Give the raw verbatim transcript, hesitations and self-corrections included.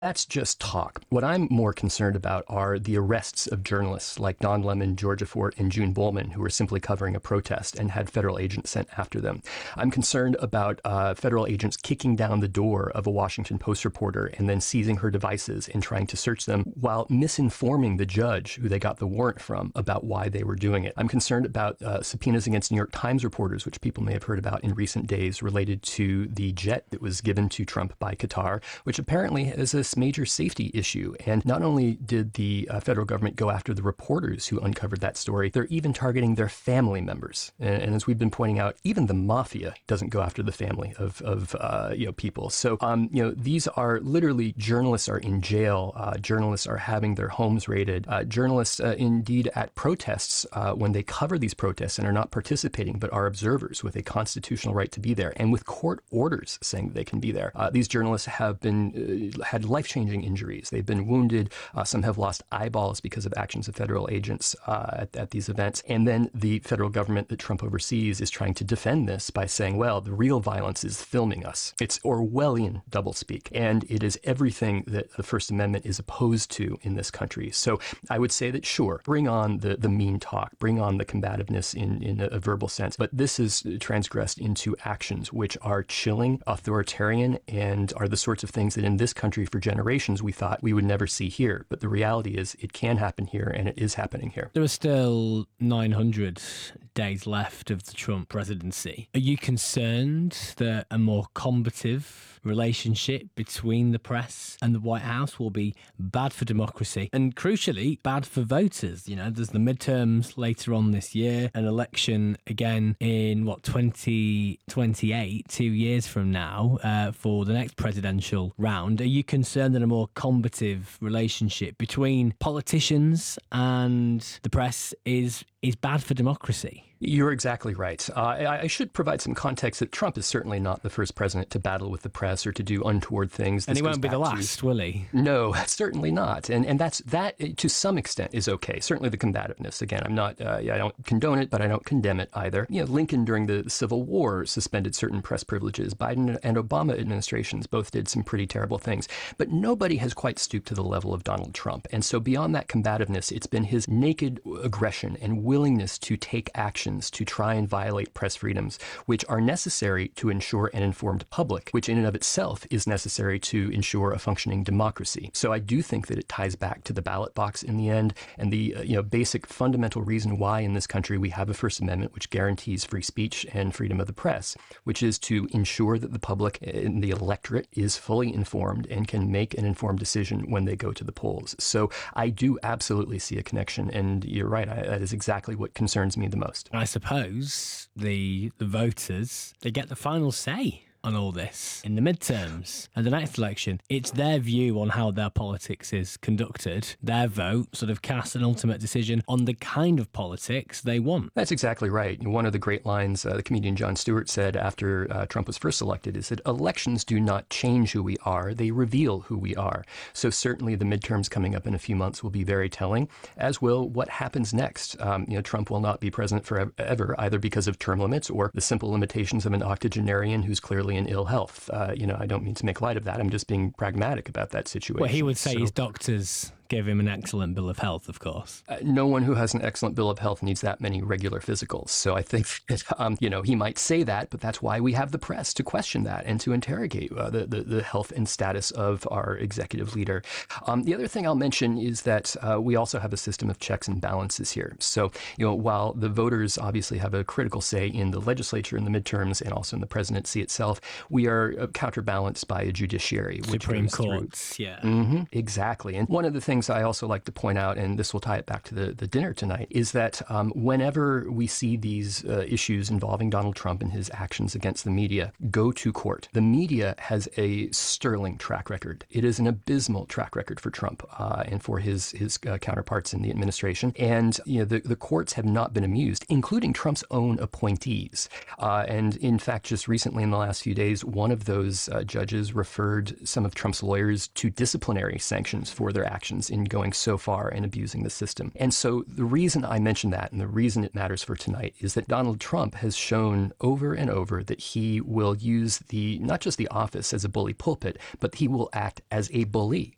That's just talk. What I'm more concerned about are the arrests of journalists like Don Lemon, Georgia Fort, and June Bowman, who were simply covering a protest and had federal agents sent after them. I'm concerned about uh, federal agents kicking down the door of a Washington Post reporter and then seizing her devices and trying to search them while misinforming the judge who they got the warrant from about why they were doing it. I'm concerned about uh, subpoenas against New York Times reporters, which people may have heard about in recent days, related to the jet that was given to Trump by Qatar, which apparently is a major safety issue. And not only did the uh, federal government go after the reporters who uncovered that story, they're even targeting their family members. And, and as we've been pointing out, even the mafia doesn't go after the family of, of uh, you know, people. So, um, you know, these are literally journalists are in jail. Uh, journalists are having their homes raided. Uh, journalists, uh, indeed, at protests, uh, when they cover these protests and are not participating, but are observers with a constitutional right to be there and with court orders saying that they can be there. Uh, these journalists have been uh, had life-changing injuries. They've been wounded. Uh, some have lost eyeballs because of actions of federal agents uh, at, at these events. And then the federal government that Trump oversees is trying to defend this by saying, well, the real violence is filming us. It's Orwellian doublespeak. And it is everything that the First Amendment is opposed to in this country. So I would say that, sure, bring on the, the mean talk, bring on the combativeness in, in a, a verbal sense. But this is transgressed into actions which are chilling, authoritarian, and are the sorts of things that in this country for generations we thought we would never see here. But the reality is it can happen here, and it is happening here. There are still nine hundred days left of the Trump presidency. Are you concerned that a more combative relationship between the press and the White House will be bad for democracy and, crucially, bad for voters? You know, there's the midterms later on this year, an election again in, what, twenty twenty-eight, two years from now, uh, for the next presidential round. Are you concerned that a more combative relationship between politicians and the press is is bad for democracy? You're exactly right. Uh, I, I should provide some context that Trump is certainly not the first president to battle with the press or to do untoward things. And this he won't be the last, to, will he? No, certainly not. And and that's that to some extent is okay. Certainly the combativeness. Again, I'm not. Uh, I don't condone it, but I don't condemn it either. You know, Lincoln during the Civil War suspended certain press privileges. Biden and Obama administrations both did some pretty terrible things, but nobody has quite stooped to the level of Donald Trump. And so beyond that combativeness, it's been his naked aggression and willingness to take actions to try and violate press freedoms, which are necessary to ensure an informed public, which in and of itself is necessary to ensure a functioning democracy. So I do think that it ties back to the ballot box in the end, and the uh, you know basic fundamental reason why in this country we have a First Amendment which guarantees free speech and freedom of the press, which is to ensure that the public and the electorate is fully informed and can make an informed decision when they go to the polls. So I do absolutely see a connection, and you're right, I, that is exactly what concerns me the most. I suppose the the voters, they get the final say on all this in the midterms and the next election. It's their view on how their politics is conducted. Their vote sort of casts an ultimate decision on the kind of politics they want. That's exactly right. One of the great lines uh, the comedian Jon Stewart said after uh, Trump was first elected is that elections do not change who we are, they reveal who we are. So certainly the midterms coming up in a few months will be very telling, as will what happens next. Um, you know, Trump will not be president forever, either because of term limits or the simple limitations of an octogenarian who's clearly in ill health. Uh, you know, I don't mean to make light of that. I'm just being pragmatic about that situation. Well, he would say so, his doctors gave him an excellent bill of health, of course. Uh, no one who has an excellent bill of health needs that many regular physicals. So I think that, um, you know, he might say that, but that's why we have the press to question that and to interrogate uh, the, the, the health and status of our executive leader. Um, the other thing I'll mention is that uh, we also have a system of checks and balances here. So, you know, while the voters obviously have a critical say in the legislature in the midterms and also in the presidency itself, we are uh, counterbalanced by a judiciary. Supreme Courts, yeah. Mm-hmm, exactly. And one of the things I also like to point out, and this will tie it back to the, the dinner tonight, is that um, whenever we see these uh, issues involving Donald Trump and his actions against the media go to court, the media has a sterling track record. It is an abysmal track record for Trump uh, and for his his uh, counterparts in the administration. And you know the, the courts have not been amused, including Trump's own appointees. Uh, and in fact, just recently in the last few days, one of those uh, judges referred some of Trump's lawyers to disciplinary sanctions for their actions in going so far and abusing the system. And so the reason I mention that and the reason it matters for tonight is that Donald Trump has shown over and over that he will use the not just the office as a bully pulpit, but he will act as a bully.